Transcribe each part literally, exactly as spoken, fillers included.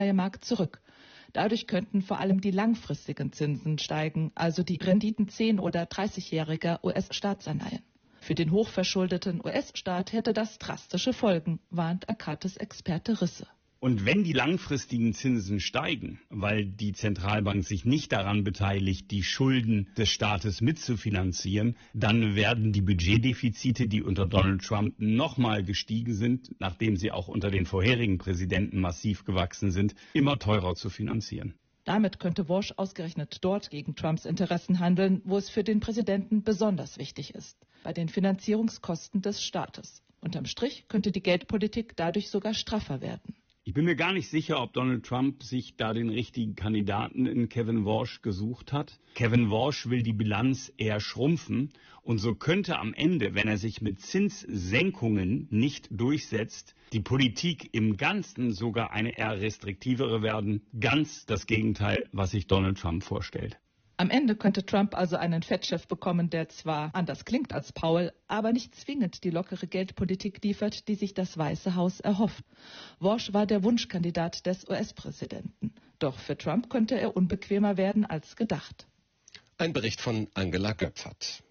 Markt zurück. Dadurch könnten vor allem die langfristigen Zinsen steigen, also die Renditen zehn- oder dreißigjähriger U S-Staatsanleihen. Für den hochverschuldeten U S-Staat hätte das drastische Folgen, warnt Akates-Experte Risse. Und wenn die langfristigen Zinsen steigen, weil die Zentralbank sich nicht daran beteiligt, die Schulden des Staates mitzufinanzieren, dann werden die Budgetdefizite, die unter Donald Trump nochmal gestiegen sind, nachdem sie auch unter den vorherigen Präsidenten massiv gewachsen sind, immer teurer zu finanzieren. Damit könnte Walsh ausgerechnet dort gegen Trumps Interessen handeln, wo es für den Präsidenten besonders wichtig ist, bei den Finanzierungskosten des Staates. Unterm Strich könnte die Geldpolitik dadurch sogar straffer werden. Ich bin mir gar nicht sicher, ob Donald Trump sich da den richtigen Kandidaten in Kevin Walsh gesucht hat. Kevin Walsh will die Bilanz eher schrumpfen und so könnte am Ende, wenn er sich mit Zinssenkungen nicht durchsetzt, die Politik im Ganzen sogar eine eher restriktivere werden. Ganz das Gegenteil, was sich Donald Trump vorstellt. Am Ende könnte Trump also einen Fettchef bekommen, der zwar anders klingt als Powell, aber nicht zwingend die lockere Geldpolitik liefert, die sich das Weiße Haus erhofft. Walsh war der Wunschkandidat des U S-Präsidenten. Doch für Trump könnte er unbequemer werden als gedacht. Ein Bericht von Angela Göpfert.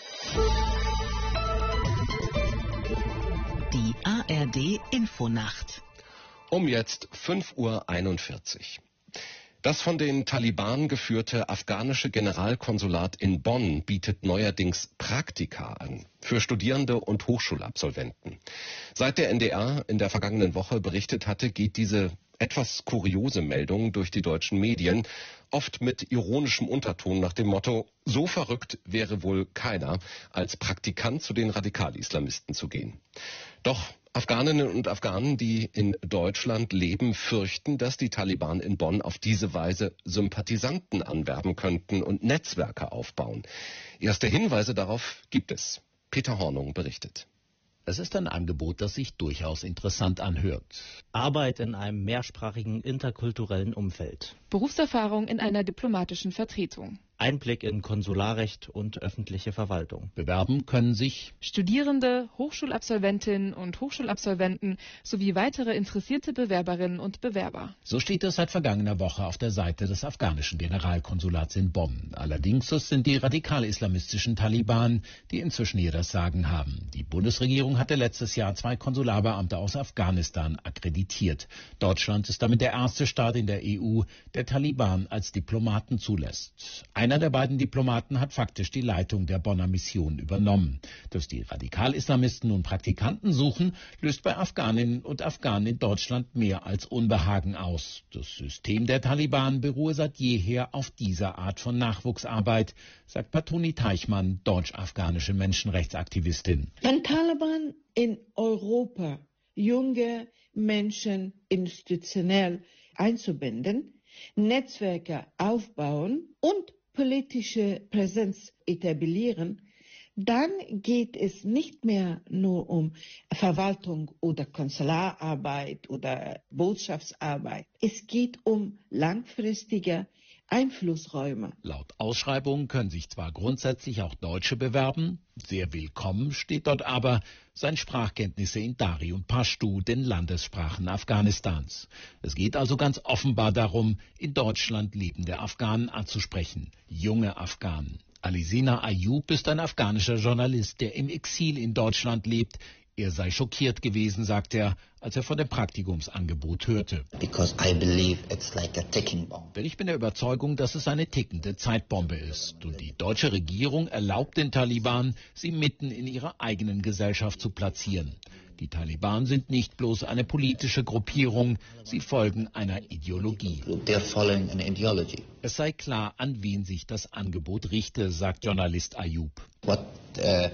Die A R D-Infonacht. Um jetzt fünf Uhr einundvierzig. Das von den Taliban geführte afghanische Generalkonsulat in Bonn bietet neuerdings Praktika an für Studierende und Hochschulabsolventen. Seit der N D R in der vergangenen Woche berichtet hatte, geht diese etwas kuriose Meldung durch die deutschen Medien, oft mit ironischem Unterton nach dem Motto, so verrückt wäre wohl keiner, als Praktikant zu den Radikalislamisten zu gehen. Doch Afghaninnen und Afghanen, die in Deutschland leben, fürchten, dass die Taliban in Bonn auf diese Weise Sympathisanten anwerben könnten und Netzwerke aufbauen. Erste Hinweise darauf gibt es. Peter Hornung berichtet. Es ist ein Angebot, das sich durchaus interessant anhört. Arbeit in einem mehrsprachigen, interkulturellen Umfeld. Berufserfahrung in einer diplomatischen Vertretung. Einblick in Konsularrecht und öffentliche Verwaltung. Bewerben können sich Studierende, Hochschulabsolventinnen und Hochschulabsolventen sowie weitere interessierte Bewerberinnen und Bewerber. So steht es seit vergangener Woche auf der Seite des afghanischen Generalkonsulats in Bonn. Allerdings es sind die radikal-islamistischen Taliban, die inzwischen hier das Sagen haben. Die Bundesregierung hatte letztes Jahr zwei Konsularbeamte aus Afghanistan akkreditiert. Deutschland ist damit der erste Staat in der E U, der Taliban als Diplomaten zulässt. Einer der beiden Diplomaten hat faktisch die Leitung der Bonner Mission übernommen. Dass die Radikal-Islamisten nun Praktikanten suchen, löst bei Afghaninnen und Afghanen in Deutschland mehr als Unbehagen aus. Das System der Taliban beruhe seit jeher auf dieser Art von Nachwuchsarbeit, sagt Patuni Teichmann, deutsch-afghanische Menschenrechtsaktivistin. Wenn Taliban in Europa junge Menschen institutionell einzubinden, Netzwerke aufbauen und politische Präsenz etablieren, dann geht es nicht mehr nur um Verwaltung oder Konsulararbeit oder Botschaftsarbeit. Es geht um langfristige Einflussräume. Laut Ausschreibung können sich zwar grundsätzlich auch Deutsche bewerben, sehr willkommen steht dort aber, seien Sprachkenntnisse in Dari und Pashtu, den Landessprachen Afghanistans. Es geht also ganz offenbar darum, in Deutschland lebende Afghanen anzusprechen, junge Afghanen. Alisina Ayub ist ein afghanischer Journalist, der im Exil in Deutschland lebt. Er sei schockiert gewesen, sagt er, als er von dem Praktikumsangebot hörte. Because I believe it's like a ticking bomb. Denn ich bin der Überzeugung, dass es eine tickende Zeitbombe ist. Und die deutsche Regierung erlaubt den Taliban, sie mitten in ihrer eigenen Gesellschaft zu platzieren. Die Taliban sind nicht bloß eine politische Gruppierung, sie folgen einer Ideologie. They're following an ideology. Es sei klar, an wen sich das Angebot richte, sagt Journalist Ayub. What uh,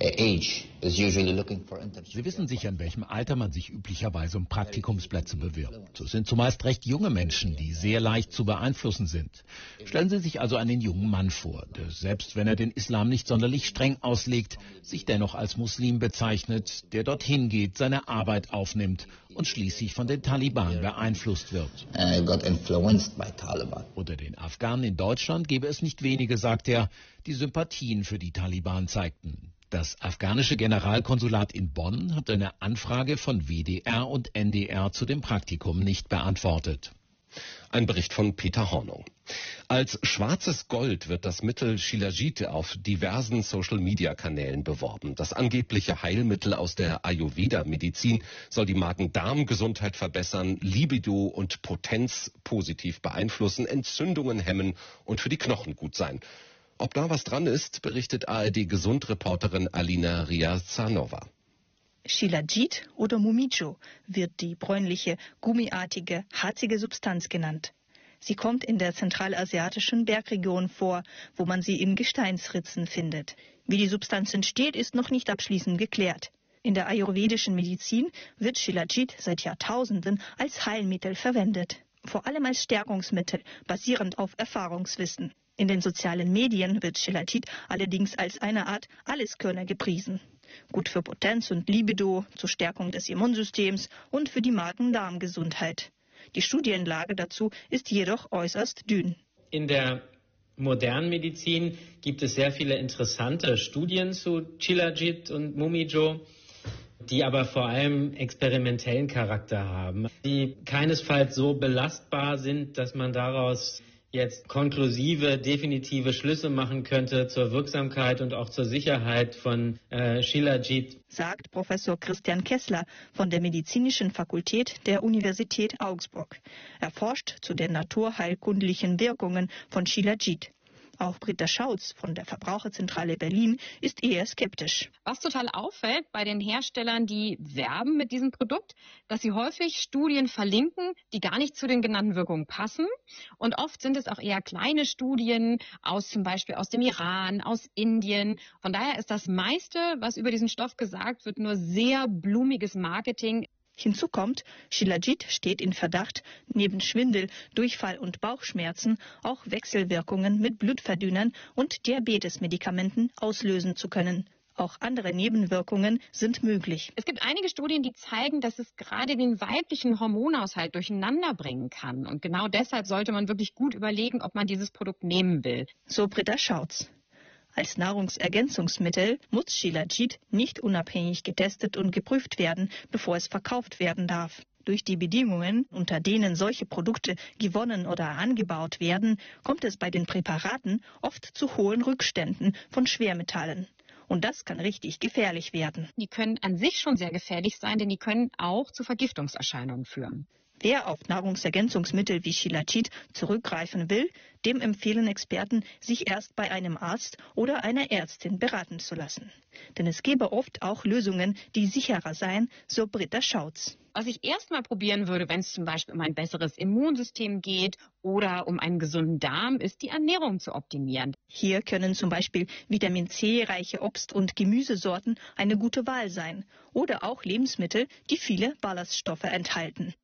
age is usually looking for internships? Sie wissen sicher, in welchem Alter man sich üblicherweise um Praktikumsplätze bewirbt. So sind zumeist recht junge Menschen, die sehr leicht zu beeinflussen sind. Stellen Sie sich also einen jungen Mann vor, der selbst wenn er den Islam nicht sonderlich streng auslegt, sich dennoch als Muslim bezeichnet, der dorthin geht, seine Arbeit aufnimmt und schließlich von den Taliban beeinflusst wird. Uh, got influenced by Taliban. Unter den Afghanen in Deutschland gäbe es nicht wenige, sagt er, die Sympathien für die Taliban zeigten. Das afghanische Generalkonsulat in Bonn hat eine Anfrage von W D R und N D R zu dem Praktikum nicht beantwortet. Ein Bericht von Peter Hornung. Als schwarzes Gold wird das Mittel Shilajit auf diversen Social-Media-Kanälen beworben. Das angebliche Heilmittel aus der Ayurveda-Medizin soll die Magen-Darm-Gesundheit verbessern, Libido und Potenz positiv beeinflussen, Entzündungen hemmen und für die Knochen gut sein. Ob da was dran ist, berichtet A R D-Gesundreporterin Alina Riazanova. Shilajit oder Mumijo wird die bräunliche, gummiartige, harzige Substanz genannt. Sie kommt in der zentralasiatischen Bergregion vor, wo man sie in Gesteinsritzen findet. Wie die Substanz entsteht, ist noch nicht abschließend geklärt. In der ayurvedischen Medizin wird Shilajit seit Jahrtausenden als Heilmittel verwendet, vor allem als Stärkungsmittel, basierend auf Erfahrungswissen. In den sozialen Medien wird Shilajit allerdings als eine Art Alleskönner gepriesen. Gut für Potenz und Libido, zur Stärkung des Immunsystems und für die Magen-Darm-Gesundheit. Die Studienlage dazu ist jedoch äußerst dünn. In der modernen Medizin gibt es sehr viele interessante Studien zu Shilajit und Mumijo, die aber vor allem experimentellen Charakter haben, die keinesfalls so belastbar sind, dass man daraus jetzt konklusive, definitive Schlüsse machen könnte zur Wirksamkeit und auch zur Sicherheit von äh, Shilajit. Sagt Professor Christian Kessler von der Medizinischen Fakultät der Universität Augsburg. Er forscht zu den naturheilkundlichen Wirkungen von Shilajit. Auch Britta Schautz von der Verbraucherzentrale Berlin ist eher skeptisch. Was total auffällt bei den Herstellern, die werben mit diesem Produkt, dass sie häufig Studien verlinken, die gar nicht zu den genannten Wirkungen passen. Und oft sind es auch eher kleine Studien aus zum Beispiel aus dem Iran, aus Indien. Von daher ist das meiste, was über diesen Stoff gesagt wird, nur sehr blumiges Marketing. Hinzu kommt, Shilajit steht in Verdacht, neben Schwindel, Durchfall und Bauchschmerzen auch Wechselwirkungen mit Blutverdünnern und Diabetesmedikamenten auslösen zu können. Auch andere Nebenwirkungen sind möglich. Es gibt einige Studien, die zeigen, dass es gerade den weiblichen Hormonhaushalt durcheinander bringen kann. Und genau deshalb sollte man wirklich gut überlegen, ob man dieses Produkt nehmen will. So Britta Schautz. Als Nahrungsergänzungsmittel muss Shilajit nicht unabhängig getestet und geprüft werden, bevor es verkauft werden darf. Durch die Bedingungen, unter denen solche Produkte gewonnen oder angebaut werden, kommt es bei den Präparaten oft zu hohen Rückständen von Schwermetallen. Und das kann richtig gefährlich werden. Die können an sich schon sehr gefährlich sein, denn die können auch zu Vergiftungserscheinungen führen. Wer auf Nahrungsergänzungsmittel wie Shilajit zurückgreifen will, dem empfehlen Experten, sich erst bei einem Arzt oder einer Ärztin beraten zu lassen. Denn es gäbe oft auch Lösungen, die sicherer seien, so Britta Schautz. Was ich erstmal probieren würde, wenn es zum Beispiel um ein besseres Immunsystem geht oder um einen gesunden Darm, ist die Ernährung zu optimieren. Hier können zum Beispiel Vitamin C-reiche Obst- und Gemüsesorten eine gute Wahl sein oder auch Lebensmittel, die viele Ballaststoffe enthalten.